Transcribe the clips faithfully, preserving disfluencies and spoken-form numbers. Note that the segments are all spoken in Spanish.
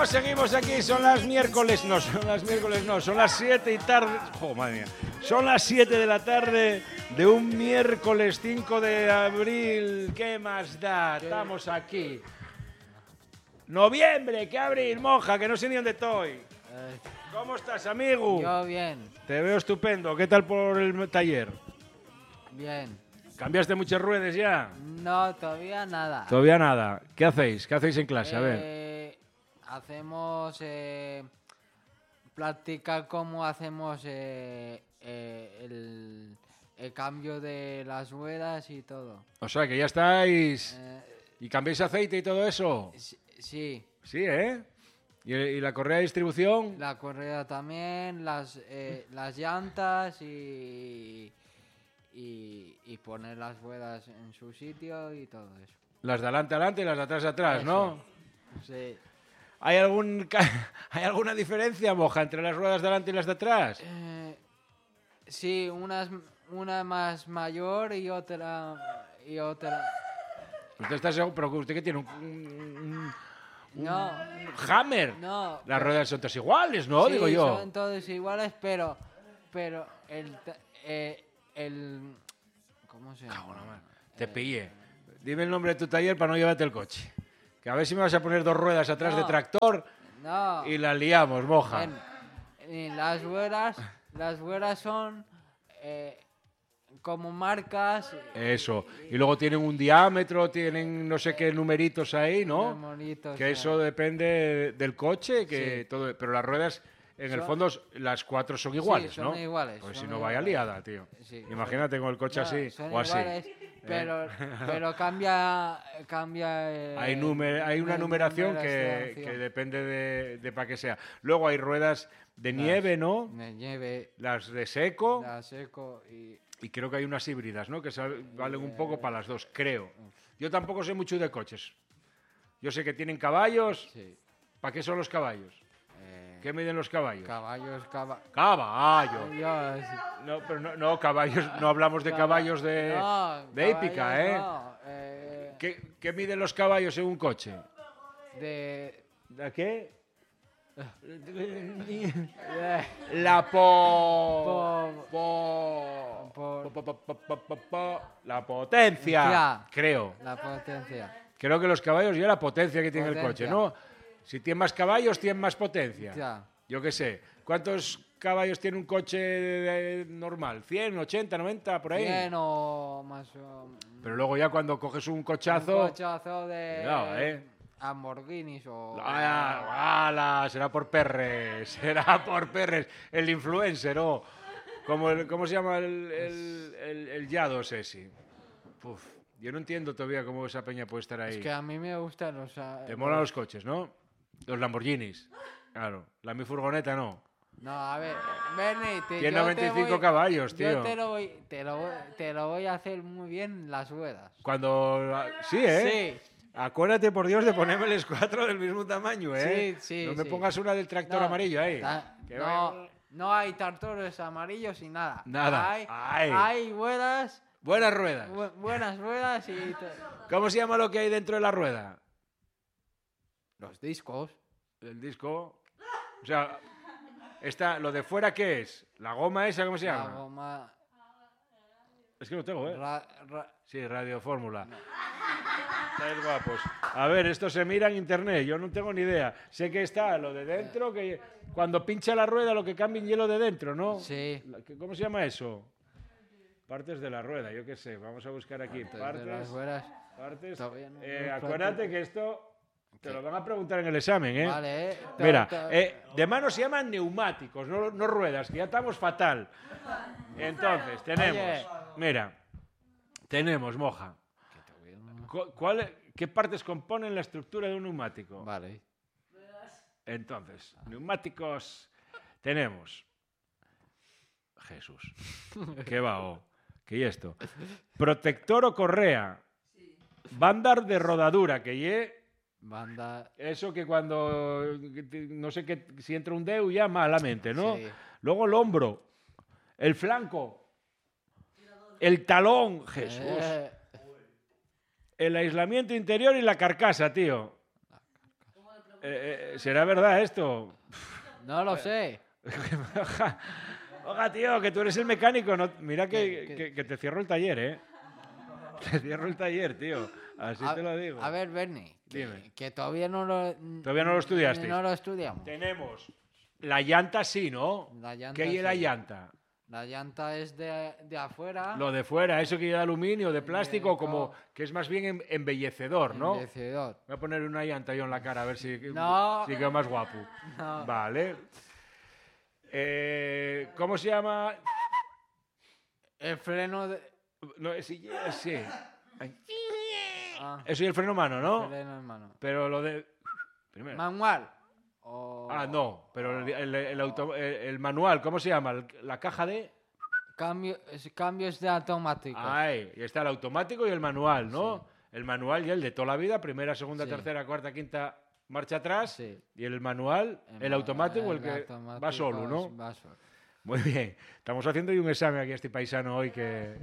Seguimos, seguimos aquí, son las miércoles, no, son las miércoles, no, son las siete y tarde, oh, madre mía, son las siete de la tarde de un miércoles cinco de abril, ¿qué más da? Estamos aquí. Noviembre, ¿qué abril, moja? Que no sé ni dónde estoy. ¿Cómo estás, amigo? Yo bien. Te veo estupendo, ¿qué tal por el taller? Bien. ¿Cambiaste muchas ruedas ya? No, todavía nada. Todavía nada. ¿Qué hacéis? ¿Qué hacéis en clase? A ver. Eh, hacemos eh, practicar cómo hacemos eh, eh, el, el cambio de las ruedas y todo. O sea, que ya estáis... Eh, ¿Y cambiáis aceite y todo eso? sí. Sí, ¿eh? ¿Y, y la correa de distribución? La correa también, las, eh, las llantas y, y, y poner las ruedas en su sitio y todo eso. Las de adelante adelante y las de atrás atrás, Eso. ¿no? Sí. ¿Hay, algún, ca- ¿Hay alguna diferencia, moja, entre las ruedas de adelante y las de atrás? Eh, sí, una, es- una más mayor y otra... Y otra... ¿Usted está seguro? ¿Pero usted qué tiene? ¿Un, un- un No, Hammer? no. Las ruedas son todas iguales, ¿no? Sí, Digo yo. son todos iguales, pero... Pero el... ta- eh, el ¿cómo se Cago en la llama? mar. Te Eh, pillé. Dime el nombre de tu taller para no llevarte el coche. Que a ver si me vas a poner dos ruedas atrás No. de tractor No. y la liamos, moja. En- en las ruedas, las ruedas son eh, como marcas. Eso. Y luego tienen un diámetro, tienen no sé qué numeritos ahí, ¿no? Monitos, Que eso depende del coche, que Sí. todo, pero las ruedas, en el Son- fondo, las cuatro son iguales, son ¿no? iguales, Pues si son no, vaya iguales. liada, tío. Sí, Imagínate con el coche No, así son o así. iguales, pero, pero cambia, cambia eh, Hay, numer- hay una la numeración que, numeración. que depende de, de para qué sea. Luego hay ruedas de nieve, ¿no? De nieve, Las de seco. la seco y... Y creo que hay unas híbridas, ¿no? Que sal- valen un poco para las dos, creo. Yo tampoco sé mucho de coches. Yo sé que tienen caballos. Sí. ¿Para qué son los caballos? eh, ¿Qué miden los caballos? caballos, caba- Caballo. Yo, sí. No, pero no, no, caballos, no hablamos de Caba- caballos de, No, de hípica, caballos ¿eh? no, eh, ¿Qué, qué miden los caballos en un coche? de... ¿De qué? eh, La po... Po- po- por- po- po- po- po- po- po- La potencia, Ya. creo. la potencia. Creo que los caballos ya la potencia que tiene el coche, Potencia. ¿no? Si tiene más caballos, tiene más potencia. Ya. Yo qué sé. ¿Cuántos caballos tiene un coche de- normal? ¿cien, ochenta, noventa, por ahí? cien o más... o- Pero luego ya cuando coges un un cochazo... cochazo de... Cuidado, ¿eh? Lamborghinis o... ¡Ah, ala! Será por perres, será por perres. El influencer, ¿o? Como el- ¿Cómo se llama el, el, el, el Yados ese? Puf, yo no entiendo todavía cómo esa peña puede estar ahí. Es que a mí me gustan los... ah, Te molan los coches, ¿no? Los Lamborghinis. Claro. La mi furgoneta no. No, a ver, Bernie, te, Tiene yo te noventa y cinco voy- caballos, tío. Yo te lo, voy, te, lo, voy- te lo voy a hacer muy bien las ruedas. Cuando... Sí, ¿eh? Sí. Acuérdate, por Dios, de ponérmeles cuatro del mismo tamaño, ¿eh? Sí, sí, No me sí. pongas una del tractor No, amarillo ahí. ta- Que no, vaya- no hay tractores amarillos y nada. Nada. Hay, Ay. hay ruedas, Buenas ruedas. bu- buenas ruedas y to- ¿Cómo se llama lo que hay dentro de la rueda? los discos. El disco. O sea, está, lo de fuera, ¿qué es? ¿La goma esa, cómo se La llama? goma, Es que lo tengo, ¿eh? ra- ra- Sí, Radio Fórmula. Estáis guapos. A ver, esto se mira en internet, yo no tengo ni idea. Sé que está lo de dentro, que cuando pincha la rueda lo que cambia en hielo de dentro, ¿no? Sí. La- ¿qué- ¿Cómo se llama eso? Partes de la rueda, yo qué sé. Vamos a buscar aquí. de las Partes. ruedas. Partes. Todavía no- Eh, no acuérdate platico. que esto te lo van a preguntar en el examen, ¿eh? Vale, eh. To- Mira, to- eh, de mano se llaman neumáticos, no, no ruedas, que ya estamos fatal. Entonces, tenemos, Oye. mira, tenemos, moja. Cu- ¿Cuál, ¿Qué partes componen la estructura de un neumático? Vale. Entonces, neumáticos tenemos. Jesús, qué va, oh, ¿qué y esto? Protector o correa. Banda de rodadura, que ye Banda. eso que cuando, no sé qué, si entra un dedo ya malamente, ¿no? Sí. Luego el hombro, el flanco, el talón, Jesús, Eh, el aislamiento interior y la carcasa, tío. eh, ¿será verdad esto? No lo sé. Oja, oja, tío, que tú eres el mecánico. No, mira que, ¿Qué- qué? que, que te cierro el taller, ¿eh? Te cierro el taller, tío. Así A, te lo digo. a ver, Bernie, que, Dime. que todavía no lo... Todavía no lo estudiasteis. No lo estudiamos. Tenemos la llanta, sí, ¿no? La llanta, ¿Qué lleva la sí. llanta? La llanta es de, de afuera. Lo de fuera, eso que lleva aluminio, de plástico, De- como que es más bien em- embellecedor, ¿no? Embellecedor. Voy a poner una llanta yo en la cara a ver si, No. si quedo más guapo. No. Vale. Eh, ¿Cómo se llama? El freno de... No, sí, sí. Ay. Ah, Eso y el freno mano, ¿no? freno en mano. Pero lo de... Primero. Manual. O Ah, no, pero el, el- el auto- el- el manual, ¿cómo se llama? El- La caja de... Cambio, es- cambios de automáticos. Ay, y está el automático y el manual, ¿no? El manual y el de toda la vida, primera, segunda, Sí. tercera, cuarta, quinta, marcha atrás. Sí. Y el manual, el, ma- automático, el, el que automático va solo, ¿no? es- va solo. Muy bien. Estamos haciendo hoy un examen aquí a este paisano hoy que...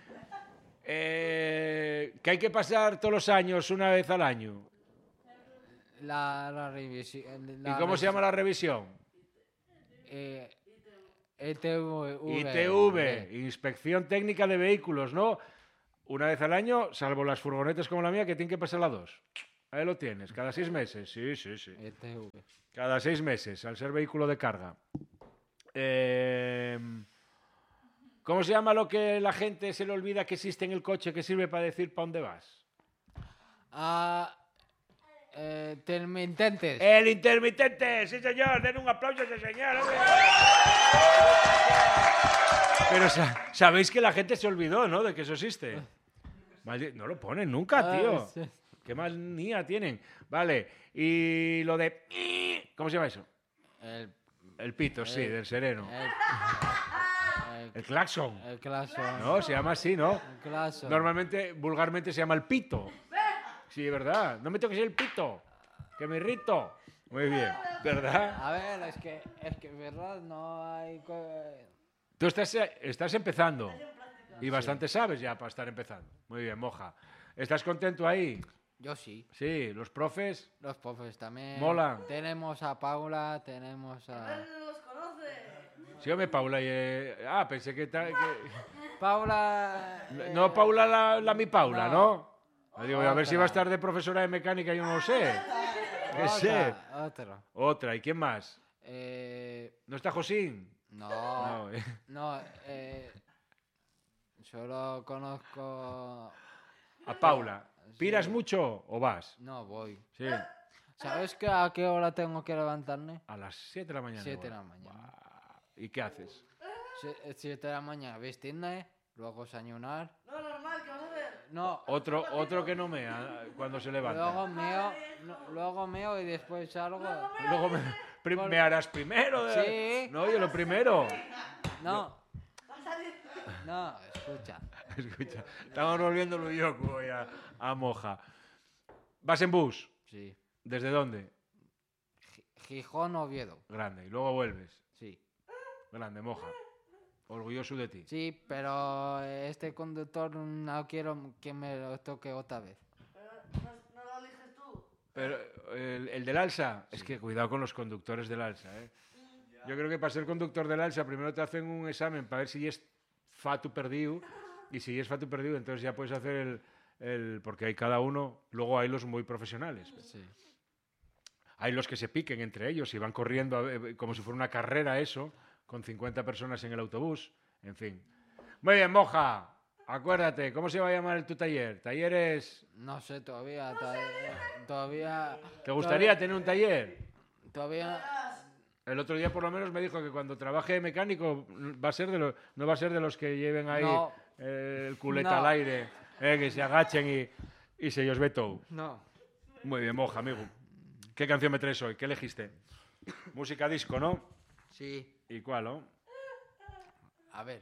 Eh, que hay que pasar todos los años, una vez al año. La, la revisión. ¿Y cómo se llama la revisión? Eh, I T V. I T V, Inspección Técnica de Vehículos, ¿no? Una vez al año, salvo las furgonetas como la mía, que tienen que pasar las dos. Ahí lo tienes, cada seis meses. Sí, sí, sí. I T V. Cada seis meses, al ser vehículo de carga. Eh, ¿Cómo se llama lo que la gente se le olvida que existe en el coche que sirve para decir para dónde vas? Ah, eh, intermitentes. El intermitente, sí señor, den un aplauso a ese señor. hombre. Pero sa- sabéis que la gente se olvidó, ¿no? De que eso existe. Maldi- No lo ponen nunca, Ah, tío. sí. Qué manía tienen. Vale, y lo de... ¿Cómo se llama eso? El, El pito, sí, El- del sereno. el, El claxon. el, el claxon. No, se llama así, ¿no? El claxon. Normalmente, vulgarmente se llama el pito. Sí, es verdad. No me toques el pito, que me irrito. Muy bien, ¿verdad? A ver, es que, es que, verdad, no hay... co- Tú estás, estás empezando y bastante sabes ya para estar empezando. Muy bien, moja. ¿Estás contento ahí? Yo sí. Sí, los profes. Los profes también. Mola. Tenemos a Paula, tenemos a... no los conoce. Sí, hombre, Paula. y, eh, Ah, pensé que... ta- que- Paula... eh, No, Paula la, la mi Paula, ¿no? no. Digo, a ver si va a Otra. estar de profesora de mecánica, yo no lo sé. ¿Qué otra, sé? Otra. Otra, ¿y quién más? Eh, ¿No está Josín? no, No, eh. no, eh, solo conozco... A Paula. Sí. ¿Piras mucho o vas? No, voy. Sí. ¿Sabes que a qué hora tengo que levantarme? A las siete de la mañana. Siete de igual. la mañana. Buah. ¿Y qué haces? Sie- Siete de la mañana, vestirme, luego desayunar. No, normal, ¿qué vas a hacer? No, Otro, otro que no mea cuando se levanta. luego meo, no, luego meo y después salgo. Luego me, pri- Por- me harás primero. de- Sí. No, yo lo primero. No, no, escucha. Escucha, estamos volviéndolo yo hoy a, a moja. ¿Vas en bus? Sí. ¿Desde dónde? Gi- Gijón, Oviedo. Grande. Y luego vuelves. Sí. Grande, moja. Orgulloso de ti. Sí, pero este conductor no quiero que me lo toque otra vez. Pero no, no lo eliges tú. Pero el, el del Alsa, es que cuidado con los conductores del Alsa, ¿eh? Yo creo que para ser conductor del Alsa primero te hacen un examen para ver si es fatu perdido y si es fatu perdido entonces ya puedes hacer el, el... porque hay cada uno, luego hay los muy profesionales. Sí. Hay los que se piquen entre ellos y van corriendo a ver, como si fuera una carrera eso, con cincuenta personas en el autobús, en fin. Muy bien, moja, acuérdate, ¿cómo se va a llamar tu taller? ¿Talleres? No sé todavía, todavía, todavía. ¿Te gustaría tener un taller? Todavía. El otro día por lo menos me dijo que cuando trabaje de mecánico va a ser de los, no va a ser de los que lleven ahí No. eh, el culeta No. al aire, eh, que se agachen y, y se os ve todo. No. Muy bien, moja, amigo. ¿Qué canción me traes hoy? ¿Qué elegiste? Música disco, ¿no? Sí. ¿Y cuál, no? A ver.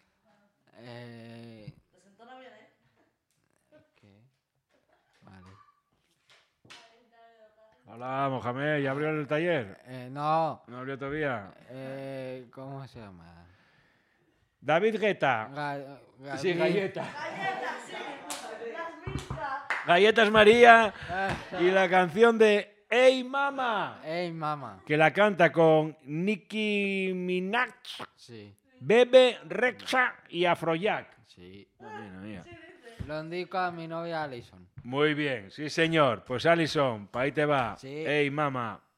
Eh, Desentona bien, ¿eh? ¿qué? Vale. Hola, Mohamed, ¿ya abrió el taller? Eh, no. ¿No abrió todavía? Eh, ¿Cómo se llama? David Guetta. Ga- Sí, Gabriel- galleta. Galletas, sí. Las mismas. Galletas María Ah, y la canción de ¡Ey, mama! Ey, mamá. Que la canta con Nicki Minaj, Sí, Bebe Rexha y Afrojack. sí. Mira, mira. Lo indico a mi novia Alison. Muy bien, sí señor. Pues Alison, pa' ahí te va. Sí. ¡Ey, mama!